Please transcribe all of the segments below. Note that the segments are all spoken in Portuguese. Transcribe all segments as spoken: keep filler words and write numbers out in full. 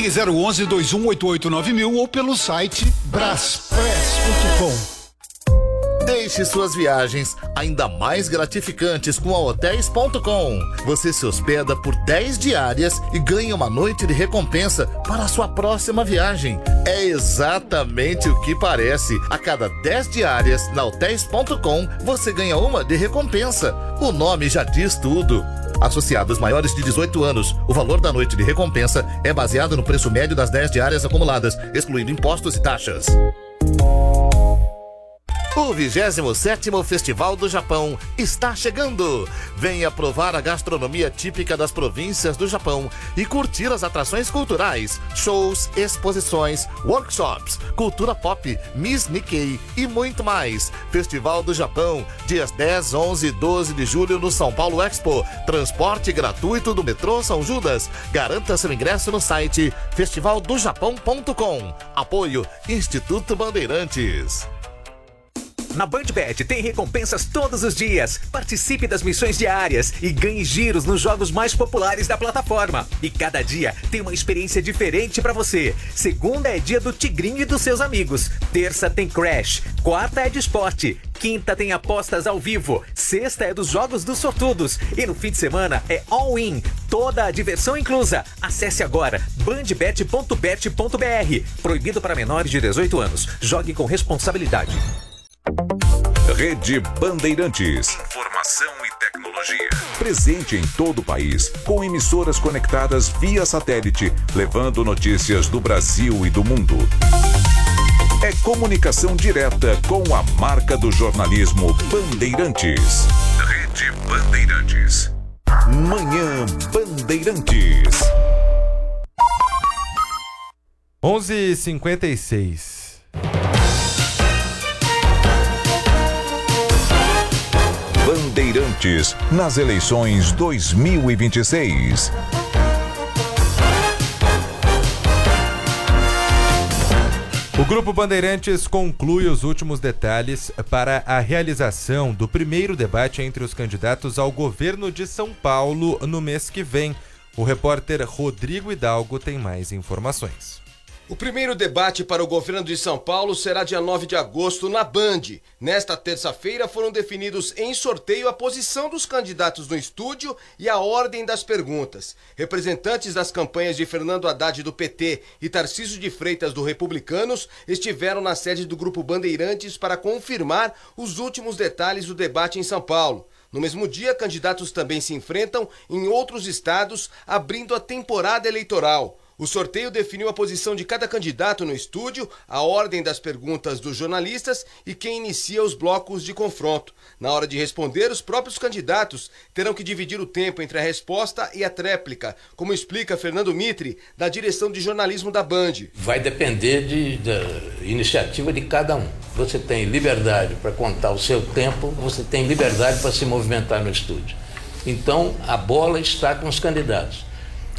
Ligue zero onze, dois um oito oito nove mil ou pelo site braspress ponto com. Deixe suas viagens ainda mais gratificantes com a hotéis ponto com. Você se hospeda por dez diárias e ganha uma noite de recompensa para a sua próxima viagem. É exatamente o que parece. A cada dez diárias na hotéis ponto com, você ganha uma de recompensa. O nome já diz tudo. Associados maiores de dezoito anos, o valor da noite de recompensa é baseado no preço médio das dez diárias acumuladas, excluindo impostos e taxas. O vigésimo sétimo Festival do Japão está chegando. Venha provar a gastronomia típica das províncias do Japão e curtir as atrações culturais, shows, exposições, workshops, cultura pop, Miss Nikkei e muito mais. Festival do Japão, dias dez, onze e doze de julho no São Paulo Expo. Transporte gratuito do metrô São Judas. Garanta seu ingresso no site festival do japão ponto com. Apoio Instituto Bandeirantes. Na BandBet tem recompensas todos os dias. Participe das missões diárias e ganhe giros nos jogos mais populares da plataforma. E cada dia tem uma experiência diferente pra você. Segunda é dia do Tigrinho e dos seus amigos. Terça tem Crash. Quarta é de esporte. Quinta tem apostas ao vivo. Sexta é dos jogos dos sortudos. E no fim de semana é all-in. Toda a diversão inclusa. Acesse agora bandbet ponto bet ponto br. Proibido para menores de dezoito anos. Jogue com responsabilidade. Rede Bandeirantes. Informação e tecnologia. Presente em todo o país, com emissoras conectadas via satélite, levando notícias do Brasil e do mundo. É comunicação direta com a marca do jornalismo Bandeirantes. Rede Bandeirantes. Manhã Bandeirantes. onze e cinquenta e seis. Bandeirantes nas eleições dois mil e vinte e seis. O Grupo Bandeirantes conclui os últimos detalhes para a realização do primeiro debate entre os candidatos ao governo de São Paulo no mês que vem. O repórter Rodrigo Hidalgo tem mais informações. O primeiro debate para o governo de São Paulo será dia nove de agosto na Band. Nesta terça-feira foram definidos em sorteio a posição dos candidatos no estúdio e a ordem das perguntas. Representantes das campanhas de Fernando Haddad do P T e Tarcísio de Freitas do Republicanos estiveram na sede do Grupo Bandeirantes para confirmar os últimos detalhes do debate em São Paulo. No mesmo dia, candidatos também se enfrentam em outros estados, abrindo a temporada eleitoral. O sorteio definiu a posição de cada candidato no estúdio, a ordem das perguntas dos jornalistas e quem inicia os blocos de confronto. Na hora de responder, os próprios candidatos terão que dividir o tempo entre a resposta e a tréplica, como explica Fernando Mitre, da direção de jornalismo da Band. Vai depender de, da iniciativa de cada um. Você tem liberdade para contar o seu tempo, você tem liberdade para se movimentar no estúdio. Então, a bola está com os candidatos.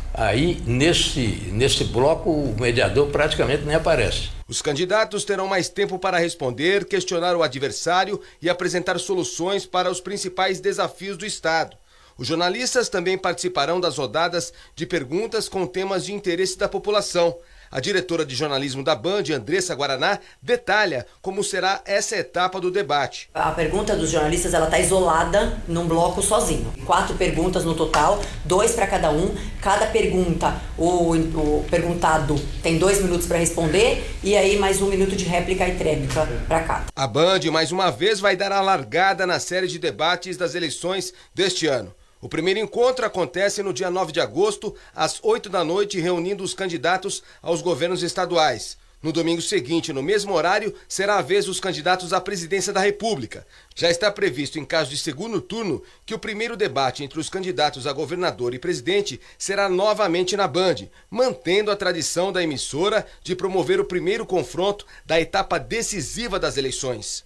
Aí, nesse, nesse bloco, o mediador praticamente nem aparece. Os candidatos terão mais tempo para responder, questionar o adversário e apresentar soluções para os principais desafios do Estado. Os jornalistas também participarão das rodadas de perguntas com temas de interesse da população. A diretora de jornalismo da Band, Andressa Guaraná, detalha como será essa etapa do debate. A pergunta dos jornalistas ela está isolada num bloco sozinho. Quatro perguntas no total, dois para cada um. Cada pergunta, o, o perguntado tem dois minutos para responder e aí mais um minuto de réplica e tréplica para cada. A Band, mais uma vez, vai dar a largada na série de debates das eleições deste ano. O primeiro encontro acontece no dia nove de agosto, às oito da noite, reunindo os candidatos aos governos estaduais. No domingo seguinte, no mesmo horário, será a vez dos candidatos à presidência da República. Já está previsto, em caso de segundo turno, que o primeiro debate entre os candidatos a governador e presidente será novamente na Band, mantendo a tradição da emissora de promover o primeiro confronto da etapa decisiva das eleições.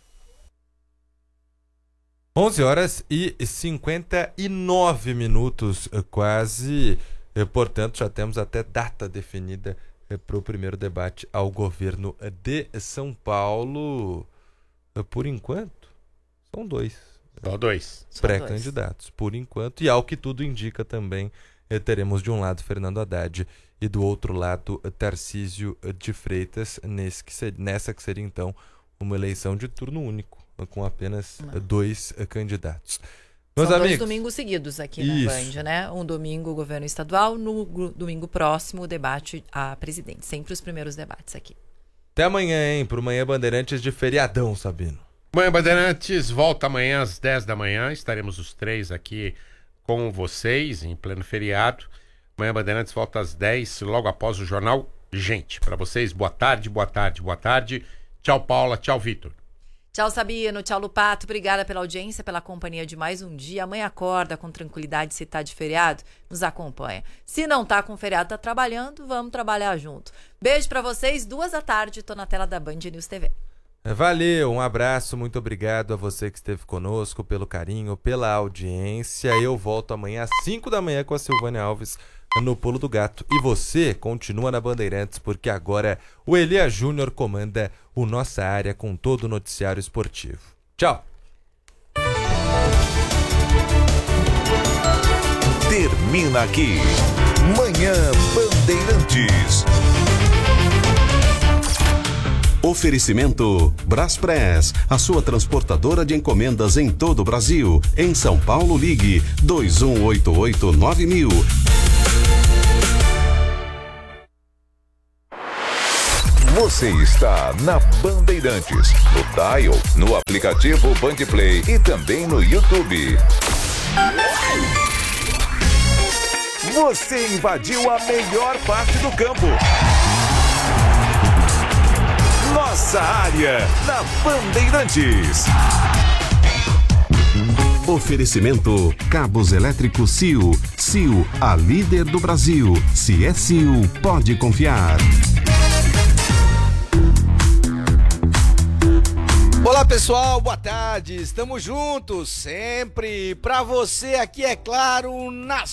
onze horas e cinquenta e nove minutos, quase. Portanto, já temos até data definida para o primeiro debate ao governo de São Paulo. Por enquanto, são dois. Só dois. Pré-candidatos, por enquanto. E ao que tudo indica também, teremos de um lado Fernando Haddad e do outro lado Tarcísio de Freitas, nesse que ser, nessa que seria então uma eleição de turno único, com apenas Não. dois candidatos. Meus São amigos, dois domingos seguidos aqui Isso. na Band, né? Um domingo o governo estadual, no domingo próximo o debate à presidente. Sempre os primeiros debates aqui. Até amanhã, hein? Pro Manhã Bandeirantes de feriadão, Sabino. Manhã Bandeirantes volta amanhã às dez da manhã. Estaremos os três aqui com vocês em pleno feriado. Manhã Bandeirantes volta às dez, logo após o jornal Gente. Para vocês, boa tarde, boa tarde, boa tarde. Tchau, Paula. Tchau, Vitor. Tchau, Sabino. Tchau, Lupato. Obrigada pela audiência, pela companhia de mais um dia. Amanhã acorda com tranquilidade. Se tá de feriado, nos acompanha. Se não tá com feriado, tá trabalhando, vamos trabalhar junto. Beijo pra vocês. Duas da tarde, tô na tela da Band News T V. Valeu, um abraço, muito obrigado a você que esteve conosco, pelo carinho, pela audiência. Eu volto amanhã às cinco da manhã com a Silvânia Alves no Pulo do Gato. E você continua na Bandeirantes, porque agora o Elias Júnior comanda o Nossa Área com todo o noticiário esportivo. Tchau! Termina aqui Manhã Bandeirantes. Oferecimento Braspress, a sua transportadora de encomendas em todo o Brasil. Em São Paulo, ligue dois um oito oito nove mil. Você está na Bandeirantes, no Dial, no aplicativo Bandplay e também no YouTube. Você invadiu a melhor parte do campo. Nossa Área, na Bandeirantes. Oferecimento Cabos Elétricos C I U. C I U, a líder do Brasil. Se é C I U, pode confiar. Olá pessoal, boa tarde, estamos juntos sempre pra você aqui, é claro, na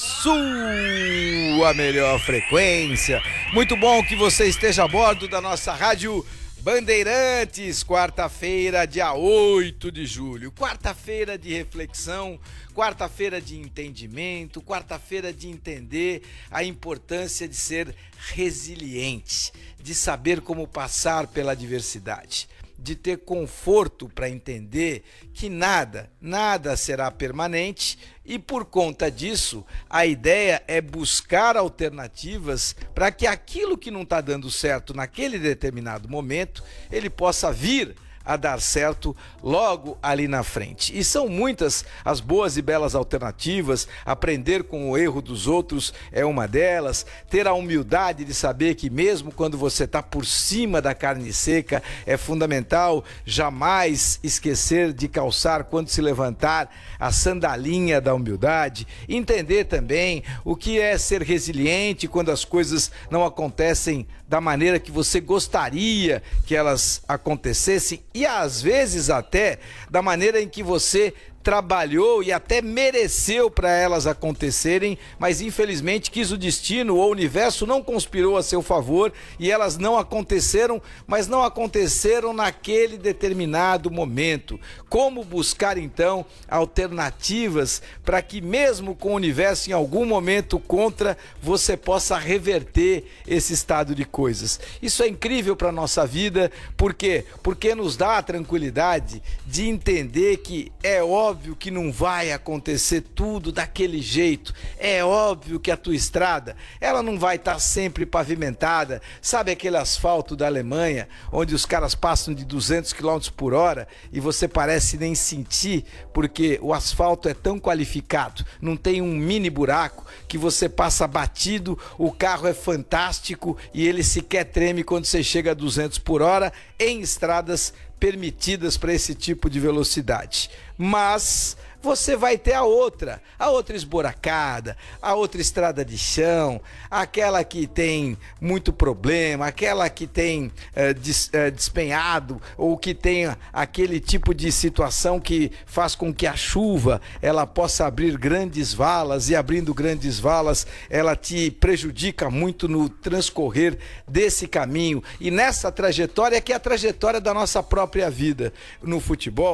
sua melhor frequência. Muito bom que você esteja a bordo da nossa rádio Bandeirantes, quarta-feira, dia oito de julho, quarta-feira de reflexão, quarta-feira de entendimento, quarta-feira de entender a importância de ser resiliente, de saber como passar pela adversidade, de ter conforto para entender que nada, nada será permanente e por conta disso a ideia é buscar alternativas para que aquilo que não está dando certo naquele determinado momento, ele possa vir a dar certo logo ali na frente. E são muitas as boas e belas alternativas. Aprender com o erro dos outros é uma delas. Ter a humildade de saber que mesmo quando você está por cima da carne seca, é fundamental jamais esquecer de calçar quando se levantar a sandalinha da humildade. Entender também o que é ser resiliente quando as coisas não acontecem da maneira que você gostaria que elas acontecessem e às vezes até da maneira em que você trabalhou e até mereceu para elas acontecerem, mas infelizmente quis o destino ou o universo não conspirou a seu favor e elas não aconteceram, mas não aconteceram naquele determinado momento. Como buscar então alternativas para que mesmo com o universo em algum momento contra, você possa reverter esse estado de coisas? Isso é incrível para a nossa vida, por quê? Porque nos dá a tranquilidade de entender que é óbvio óbvio que não vai acontecer tudo daquele jeito. É óbvio que a tua estrada, ela não vai estar sempre pavimentada. Sabe aquele asfalto da Alemanha, onde os caras passam de duzentos quilômetros por hora e você parece nem sentir, porque o asfalto é tão qualificado, não tem um mini buraco que você passa batido, o carro é fantástico e ele sequer treme quando você chega a duzentos por hora em estradas permitidas para esse tipo de velocidade. Mas você vai ter a outra, a outra esburacada, a outra estrada de chão, aquela que tem muito problema, aquela que tem é, des, é, despenhado ou que tem aquele tipo de situação que faz com que a chuva ela possa abrir grandes valas e abrindo grandes valas ela te prejudica muito no transcorrer desse caminho e nessa trajetória que é a trajetória da nossa própria vida. No futebol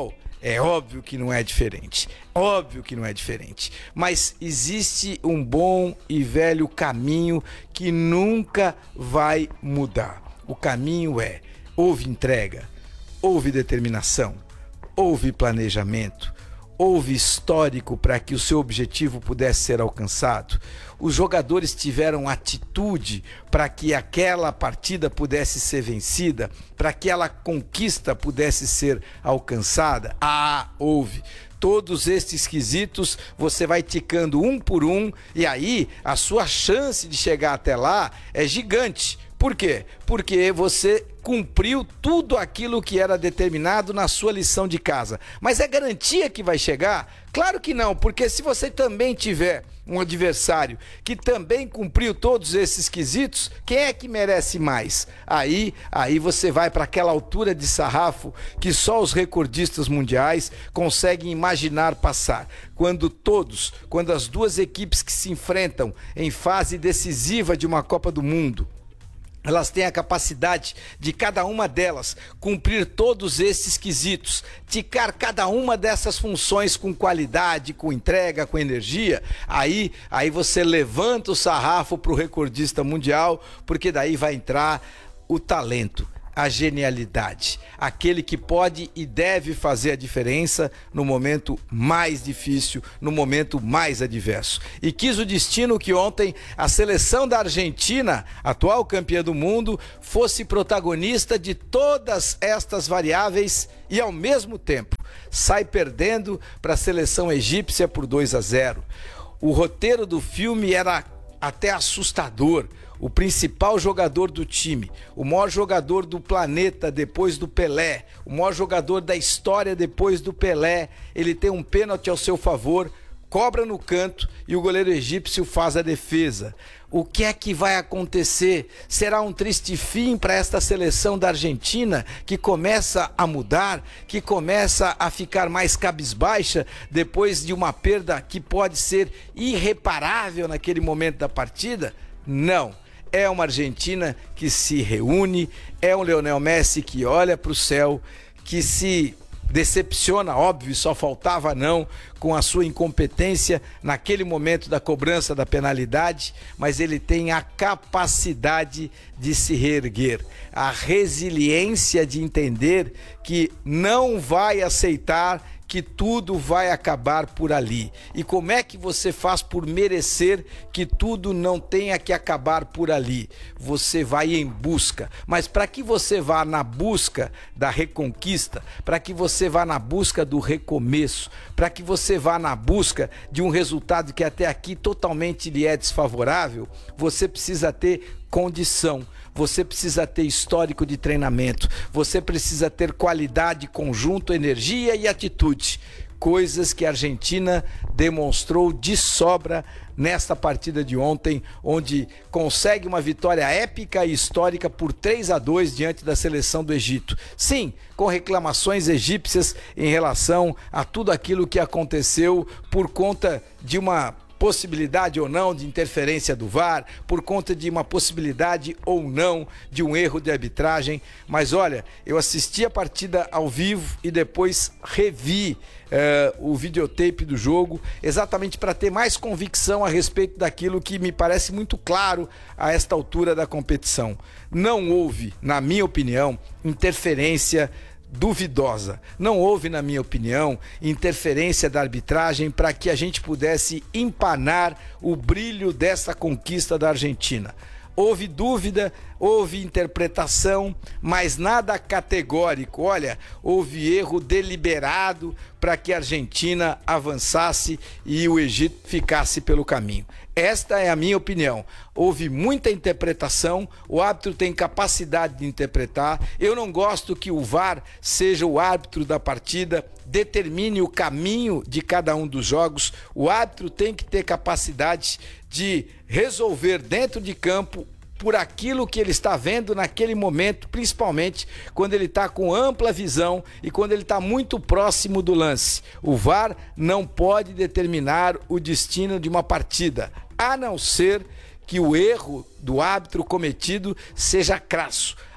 É óbvio que não é diferente. Óbvio que não é diferente. Mas existe um bom e velho caminho que nunca vai mudar. O caminho é: houve entrega, houve determinação, houve planejamento, houve histórico para que o seu objetivo pudesse ser alcançado. Os jogadores tiveram atitude para que aquela partida pudesse ser vencida, para que aquela conquista pudesse ser alcançada. Ah, houve. Todos estes quesitos você vai ticando um por um e aí a sua chance de chegar até lá é gigante. Por quê? Porque você cumpriu tudo aquilo que era determinado na sua lição de casa. Mas é garantia que vai chegar? Claro que não, porque se você também tiver um adversário que também cumpriu todos esses quesitos, quem é que merece mais? Aí, aí você vai para aquela altura de sarrafo que só os recordistas mundiais conseguem imaginar passar. Quando todos, quando as duas equipes que se enfrentam em fase decisiva de uma Copa do Mundo, elas têm a capacidade de cada uma delas cumprir todos esses quesitos, ticar cada uma dessas funções com qualidade, com entrega, com energia, aí, aí você levanta o sarrafo para o recordista mundial, porque daí vai entrar o talento, a genialidade, aquele que pode e deve fazer a diferença no momento mais difícil, no momento mais adverso. E quis o destino que ontem a seleção da Argentina, atual campeã do mundo, fosse protagonista de todas estas variáveis e ao mesmo tempo sai perdendo para a seleção egípcia por dois a zero. O roteiro do filme era até assustador. O principal jogador do time, o maior jogador do planeta depois do Pelé, o maior jogador da história depois do Pelé, ele tem um pênalti ao seu favor, cobra no canto e o goleiro egípcio faz a defesa. O que é que vai acontecer? Será um triste fim para esta seleção da Argentina que começa a mudar, que começa a ficar mais cabisbaixa depois de uma perda que pode ser irreparável naquele momento da partida? Não. É uma Argentina que se reúne, é um Lionel Messi que olha para o céu, que se decepciona, óbvio, só faltava não, com a sua incompetência naquele momento da cobrança da penalidade, mas ele tem a capacidade de se reerguer, a resiliência de entender que não vai aceitar que tudo vai acabar por ali. E como é que você faz por merecer que tudo não tenha que acabar por ali? Você vai em busca. Mas para que você vá na busca da reconquista, para que você vá na busca do recomeço, para que você vá na busca de um resultado que até aqui totalmente lhe é desfavorável, você precisa ter condição, você precisa ter histórico de treinamento, você precisa ter qualidade, conjunto, energia e atitude, coisas que a Argentina demonstrou de sobra nesta partida de ontem, onde consegue uma vitória épica e histórica por três a dois diante da seleção do Egito. Sim, com reclamações egípcias em relação a tudo aquilo que aconteceu por conta de uma possibilidade ou não de interferência do V A R, por conta de uma possibilidade ou não de um erro de arbitragem. Mas olha, eu assisti a partida ao vivo e depois revi uh, o videotape do jogo, exatamente para ter mais convicção a respeito daquilo que me parece muito claro a esta altura da competição. Não houve, na minha opinião, interferência duvidosa. Não houve, na minha opinião, interferência da arbitragem para que a gente pudesse empanar o brilho dessa conquista da Argentina. Houve dúvida, houve interpretação, mas nada categórico. Olha, houve erro deliberado para que a Argentina avançasse e o Egito ficasse pelo caminho. Esta é a minha opinião. Houve muita interpretação, o árbitro tem capacidade de interpretar. Eu não gosto que o V A R seja o árbitro da partida, determine o caminho de cada um dos jogos. O árbitro tem que ter capacidade de resolver dentro de campo por aquilo que ele está vendo naquele momento, principalmente quando ele está com ampla visão e quando ele está muito próximo do lance. O V A R não pode determinar o destino de uma partida, a não ser que o erro do árbitro cometido seja crasso,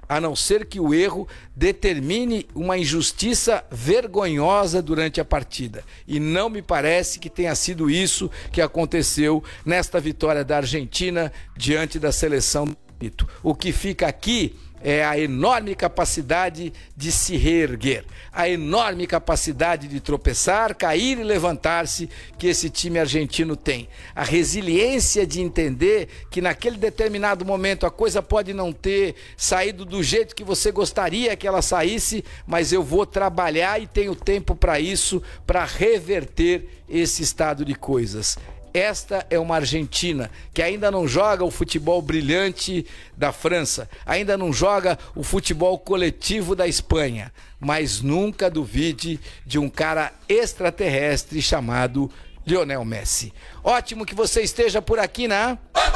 a não ser que o erro determine uma injustiça vergonhosa durante a partida. E não me parece que tenha sido isso que aconteceu nesta vitória da Argentina diante da seleção do Egito. O que fica aqui é a enorme capacidade de se reerguer, a enorme capacidade de tropeçar, cair e levantar-se que esse time argentino tem. A resiliência de entender que naquele determinado momento a coisa pode não ter saído do jeito que você gostaria que ela saísse, mas eu vou trabalhar e tenho tempo para isso, para reverter esse estado de coisas. Esta é uma Argentina que ainda não joga o futebol brilhante da França, ainda não joga o futebol coletivo da Espanha, mas nunca duvide de um cara extraterrestre chamado Lionel Messi. Ótimo que você esteja por aqui na...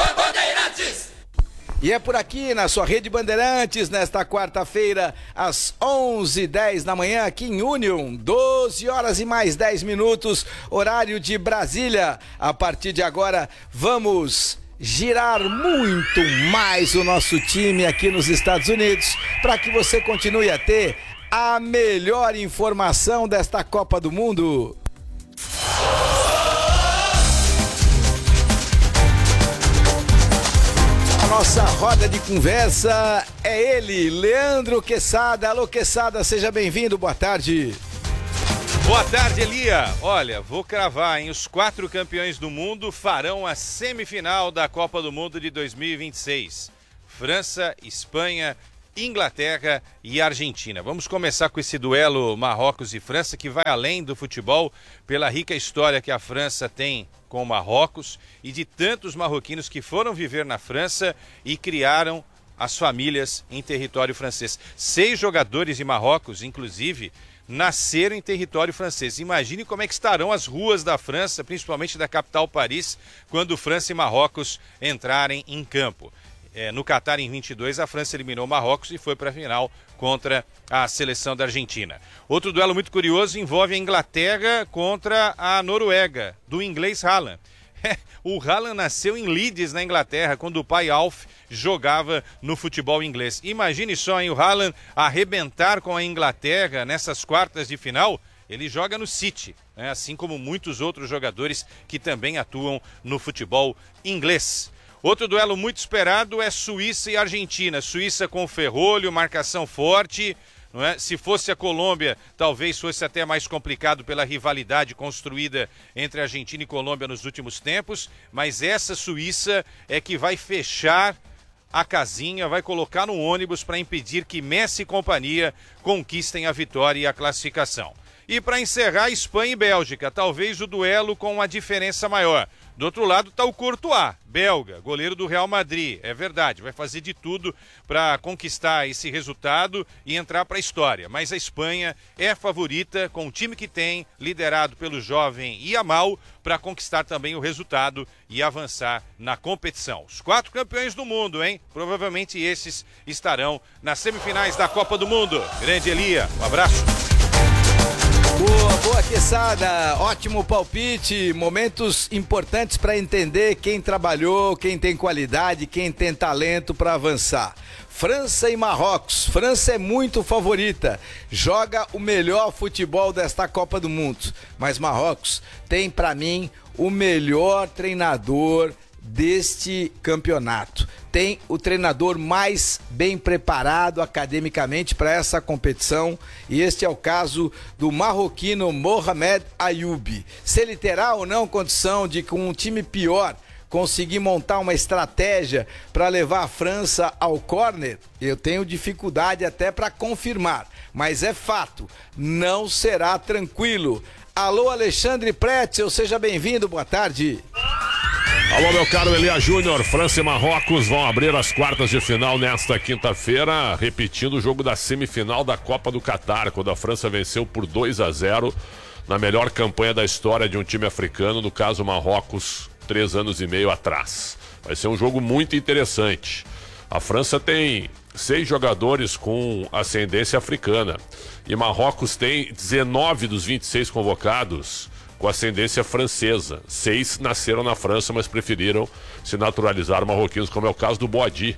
E é por aqui na sua Rede Bandeirantes, nesta quarta-feira, às onze e dez da manhã, aqui em Union, doze horas e mais dez minutos, horário de Brasília. A partir de agora, vamos girar muito mais o nosso time aqui nos Estados Unidos, para que você continue a ter a melhor informação desta Copa do Mundo. Nossa roda de conversa é ele, Leandro Quesada. Alô, Quesada, seja bem-vindo, boa tarde. Boa tarde, Elia. Olha, vou cravar, hein? Os quatro campeões do mundo farão a semifinal da Copa do Mundo de dois mil e vinte e seis. França, Espanha, Inglaterra e Argentina. Vamos começar com esse duelo Marrocos e França, que vai além do futebol, pela rica história que a França tem com o Marrocos e de tantos marroquinos que foram viver na França e criaram as famílias em território francês. Seis jogadores de Marrocos, inclusive, nasceram em território francês. Imagine como é que estarão as ruas da França, principalmente da capital Paris, quando França e Marrocos entrarem em campo. É, no Catar, em vinte e dois, a França eliminou o Marrocos e foi para a final contra a seleção da Argentina. Outro duelo muito curioso envolve a Inglaterra contra a Noruega, do inglês Haaland. O Haaland nasceu em Leeds, na Inglaterra, quando o pai Alf jogava no futebol inglês. Imagine só, hein, o Haaland arrebentar com a Inglaterra nessas quartas de final. Ele joga no City, né, assim como muitos outros jogadores que também atuam no futebol inglês. Outro duelo muito esperado é Suíça e Argentina. Suíça com ferrolho, marcação forte, não é? Se fosse a Colômbia, talvez fosse até mais complicado pela rivalidade construída entre Argentina e Colômbia nos últimos tempos, mas essa Suíça é que vai fechar a casinha, vai colocar no ônibus para impedir que Messi e companhia conquistem a vitória e a classificação. E para encerrar, Espanha e Bélgica, talvez o duelo com uma diferença maior. Do outro lado está o Courtois, belga, goleiro do Real Madrid. É verdade, vai fazer de tudo para conquistar esse resultado e entrar para a história. Mas a Espanha é favorita, com o time que tem, liderado pelo jovem Yamal, para conquistar também o resultado e avançar na competição. Os quatro campeões do mundo, hein? Provavelmente esses estarão nas semifinais da Copa do Mundo. Grande Elia, um abraço. Boa, boa, Quesada, ótimo palpite, momentos importantes para entender quem trabalhou, quem tem qualidade, quem tem talento para avançar. França e Marrocos, França é muito favorita, joga o melhor futebol desta Copa do Mundo, mas Marrocos tem para mim o melhor treinador deste campeonato. Tem o treinador mais bem preparado academicamente para essa competição e este é o caso do marroquino Mohamed Ayoub. Se ele terá ou não condição de, com um time pior, conseguir montar uma estratégia para levar a França ao córner, eu tenho dificuldade até para confirmar, mas é fato, não será tranquilo. Alô, Alexandre Pretzel, seja bem-vindo, boa tarde. Alô, meu caro Elia Júnior, França e Marrocos vão abrir as quartas de final nesta quinta-feira, repetindo o jogo da semifinal da Copa do Catar, quando a França venceu por dois a zero na melhor campanha da história de um time africano, no caso Marrocos, três anos e meio atrás. Vai ser um jogo muito interessante. A França tem seis jogadores com ascendência africana e Marrocos tem dezenove dos vinte e seis convocados com ascendência francesa. Seis nasceram na França, mas preferiram se naturalizar marroquinos, como é o caso do Boadi, que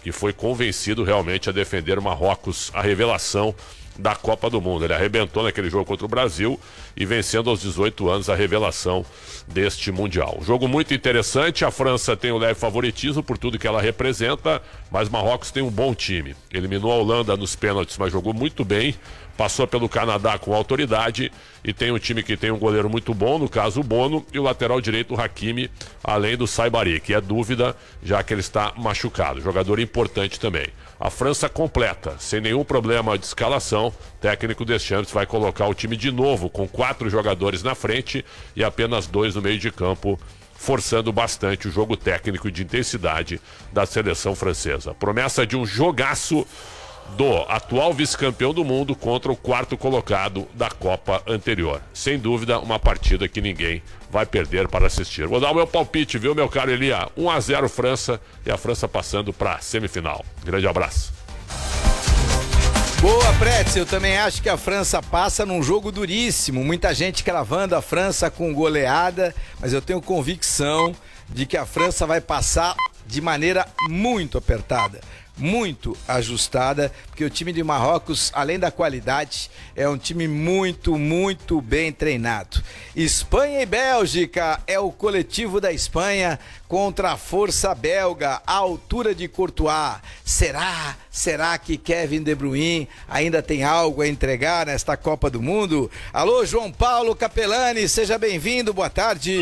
e foi convencido realmente a defender Marrocos, a revelação da Copa do Mundo. Ele arrebentou naquele jogo contra o Brasil e vencendo aos dezoito anos a revelação deste Mundial. Jogo muito interessante, a França tem o leve favoritismo por tudo que ela representa, mas Marrocos tem um bom time. Eliminou a Holanda nos pênaltis, mas jogou muito bem, passou pelo Canadá com autoridade e tem um time que tem um goleiro muito bom, no caso o Bono, e o lateral direito o Hakimi, além do Saibari, que é dúvida, já que ele está machucado. Jogador importante também. A França completa, sem nenhum problema de escalação. O técnico Deschamps vai colocar o time de novo, com quatro jogadores na frente e apenas dois no meio de campo, forçando bastante o jogo técnico de intensidade da seleção francesa. Promessa de um jogaço do atual vice-campeão do mundo contra o quarto colocado da Copa anterior. Sem dúvida, uma partida que ninguém vai perder para assistir. Vou dar o meu palpite, viu, meu caro Elia? um a zero França e a França passando para a semifinal. Grande abraço. Boa, Pretz, eu também acho que a França passa num jogo duríssimo. Muita gente cravando a França com goleada, mas eu tenho convicção de que a França vai passar de maneira muito apertada, muito ajustada, porque o time de Marrocos, além da qualidade, é um time muito, muito bem treinado. Espanha e Bélgica é o coletivo da Espanha contra a força belga, à altura de Courtois. Será? Será que Kevin De Bruyne ainda tem algo a entregar nesta Copa do Mundo? Alô, João Paulo Capelani, seja bem-vindo, boa tarde.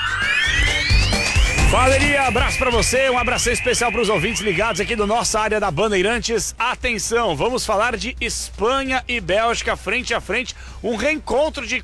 Fala, Elia, abraço pra você, um abraço especial pros ouvintes ligados aqui do nossa área da Bandeirantes. Atenção, vamos falar de Espanha e Bélgica frente a frente, um reencontro de